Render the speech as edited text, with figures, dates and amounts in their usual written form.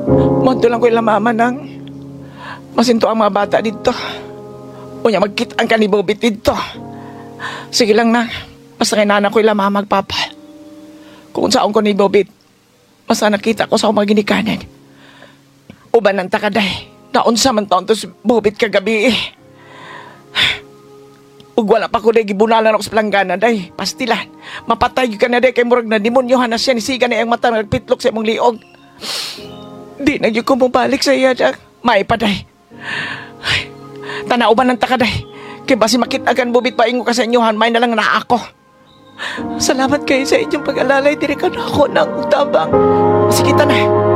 Monto lang ko ila mama nang masinto ang mga bata dito. Unya magkit ang kanibobit dito. Sige lang na. Basta kay nana ko ila mama magpapa. Kung saan ko ni Bobit, basta nakita ko sa akong mga ginikanan. Uban ng takaday. Naon sa man taon to si Bobit kagabi eh. Ug wala pa ko day gibunalan ako sa planggana day. Pastilan. Mapatay ka na day kay murag na demonyohan na siya ni siga na ang mata nagpitlok sa imong liog. Di na gyud ko mabalik sa iya dak. May pa day. Tanauban ng takaday. Kay basi makita kan Bobit paingo ka sa inyohan, may na lang na ako. Salamat kayo sa inyong pag-alalay. Dire ka na ako ng tabang. Sige, tanay.